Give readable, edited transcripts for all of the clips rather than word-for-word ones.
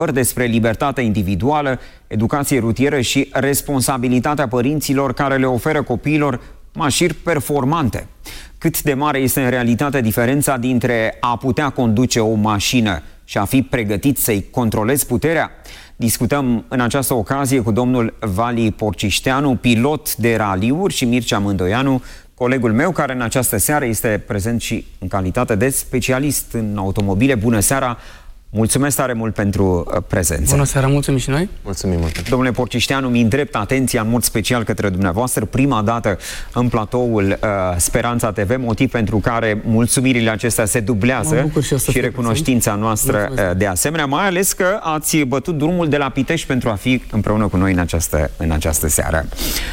despre libertatea individuală, educație rutieră și responsabilitatea părinților care le oferă copiilor mașini performante. Cât de mare este în realitate diferența dintre a putea conduce o mașină și a fi pregătit să-i controlezi puterea? Discutăm în această ocazie cu domnul Vali Porcișteanu, pilot de raliuri, și Mircea Mândoianu, colegul meu, care în această seară este prezent și în calitate de specialist în automobile. Bună seara! Mulțumesc tare mult pentru prezență. Bună seara, mulțumim și noi. Mulțumim mult. Domnule Porcișteanu, mi îndrept atenția în mod special către dumneavoastră. Prima dată în platoul Speranța TV, motiv pentru care mulțumirile acestea se dublează și recunoștința noastră de asemenea, mai ales că ați bătut drumul de la Pitești pentru a fi împreună cu noi în această seară.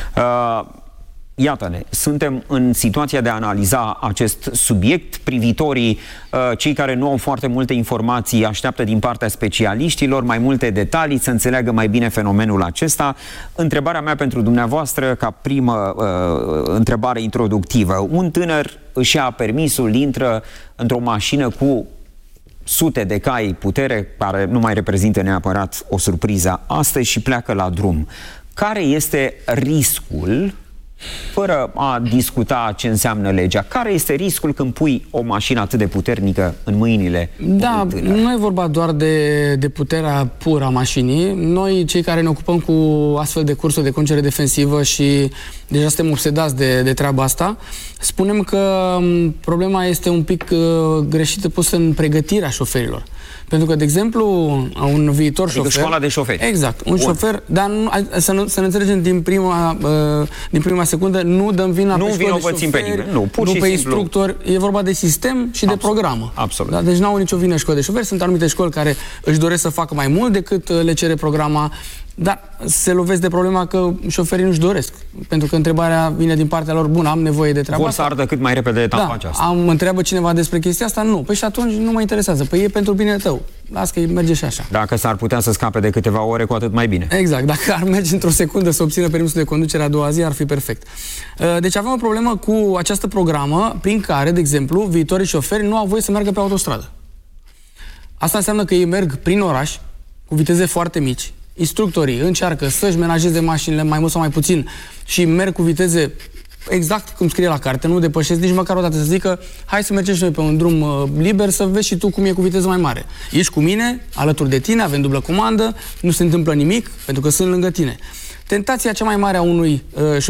Iată-ne, suntem în situația de a analiza acest subiect. Privitorii, cei care nu au foarte multe informații, așteaptă din partea specialiștilor mai multe detalii, să înțeleagă mai bine fenomenul acesta. Întrebarea mea pentru dumneavoastră, ca primă întrebare introductivă: un tânăr își ia permisul, intră într-o mașină cu sute de cai putere, care nu mai reprezintă neapărat o surpriză astăzi, și pleacă la drum. Care este riscul, fără a discuta ce înseamnă legea, care este riscul când pui o mașină atât de puternică în mâinile unui tânăr? Nu e vorba doar de puterea pură a mașinii. Noi, cei care ne ocupăm cu astfel de cursuri de conducere defensivă și deja suntem obsedați de treaba asta, spunem că problema este un pic greșită pusă în pregătirea șoferilor. Pentru că, de exemplu, un viitor șofer... școala de șoferi. Exact. Un șofer, dar să ne înțelegem din prima secundă, nu dăm vina pe școli de șoferi, pe nimeni. Nu, pur și pe simplu instructori. E vorba de sistem și de programă. Absolut. Da? Deci n-au nicio vină școli de șoferi. Sunt anumite școli care își doresc să facă mai mult decât le cere programa, dar se lovesc de problema că șoferii nu-și doresc. Pentru că întrebarea vine din partea lor: bun, am nevoie de treaba asta. Vor să ardă cât mai repede etapa aceasta. Întreabă cineva despre chestia asta? Nu. Păi și atunci nu mă interesează. Păi e pentru binele tău. Las că merge și așa. Dacă s-ar putea să scape de câteva ore, cu atât mai bine. Exact. Dacă ar merge într-o secundă să obțină permisul de conducere a doua zi, ar fi perfect. Deci avem o problemă cu această programă prin care, de exemplu, viitorii șoferi nu au voie să meargă pe autostradă. Asta înseamnă că ei merg prin oraș cu viteze foarte mici. Instructorii încearcă să-și menajeze mașinile mai mult sau mai puțin și merg cu viteze exact cum scrie la carte, nu depășesc nici măcar o dată, să zică: hai să mergem și noi pe un drum liber să vezi și tu cum e cu viteză mai mare. Ești cu mine, alături de tine, avem dublă comandă, nu se întâmplă nimic, pentru că sunt lângă tine. Tentația cea mai mare a unui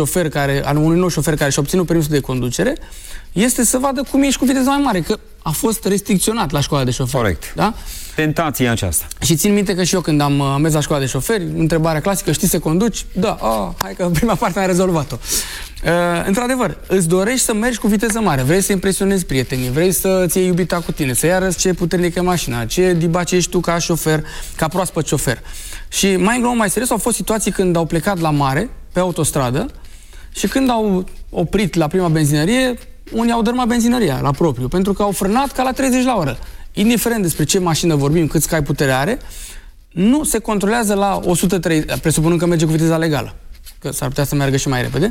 nou șofer care și-a obținut permisul de conducere este să vadă cum ești cu viteză mai mare, că a fost restricționat la școala de șoferi. Corect. Da? Tentația aceasta. Și țin minte că și eu, când am mers la școala de șoferi, întrebarea clasică: știi să conduci? Da. Hai că prima parte am rezolvat-o. Într-adevăr, îți dorești să mergi cu viteză mare, vrei să impresionezi prietenii, vrei să-ți iei iubita cu tine, să-i arăți ce puternică e mașina, ce dibace ești tu ca șofer, ca proaspăt șofer. Și mai în glumă, mai serios, au fost situații când au plecat la mare, pe autostradă, și când au oprit la prima benzinărie, unii au dărâmat benzinăria la propriu, pentru că au frânat ca la 30 la oră. Indiferent despre ce mașină vorbim, cât cai putere are, nu se controlează la 103, presupunând că merge cu viteza legală, că s-ar putea să meargă și mai repede.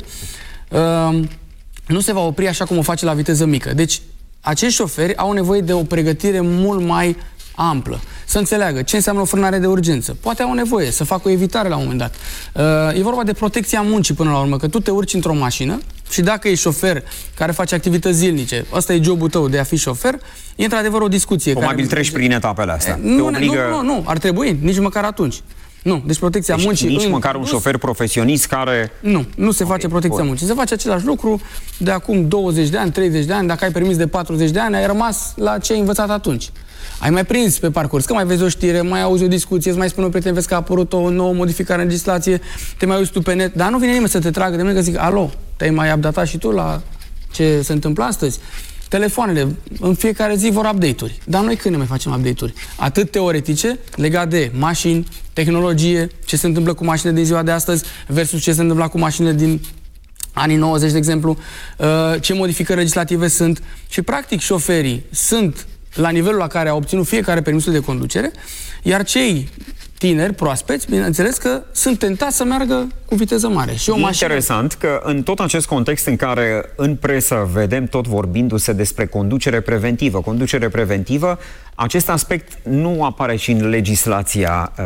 Nu se va opri așa cum o face la viteză mică. Deci, acești șoferi au nevoie de o pregătire mult mai amplă. Să înțeleagă ce înseamnă o frânare de urgență. Poate au nevoie să facă o evitare la un moment dat. E vorba de protecția muncii până la urmă, că tu te urci într-o mașină și dacă ești șofer care face activități zilnice, ăsta e jobul tău de a fi șofer, e într-adevăr o discuție. Probabil treci prin etapele astea. Nu, ar trebui, nici măcar atunci. Nu, deci protecția muncii... Nici măcar un șofer profesionist care... Nu se face protecția muncii. Se face același lucru de acum 20 de ani, 30 de ani. Dacă ai permis de 40 de ani, ai rămas la ce ai învățat atunci. Ai mai prins pe parcurs, că mai vezi o știre, mai auzi o discuție, îți mai spune un prieten, vezi că a apărut o nouă modificare în legislație, te mai uiți tu pe net, dar nu vine nimeni să te tragă de mine, că zic: alo, te-ai mai updatat și tu la ce se întâmplă astăzi? Telefoanele, în fiecare zi vor update-uri. Dar noi când ne mai facem update-uri? Atât teoretice, legat de mașini, tehnologie, ce se întâmplă cu mașinile din ziua de astăzi versus ce se întâmplă cu mașinile din anii 90, de exemplu, ce modificări legislative sunt. Și, practic, șoferii sunt la nivelul la care a obținut fiecare permisul de conducere, iar cei tineri, proaspeți, bineînțeles că sunt tentați să meargă cu viteză mare. Și interesant că în tot acest context în care în presă vedem tot vorbindu-se despre conducere preventivă, Acest aspect nu apare și în legislația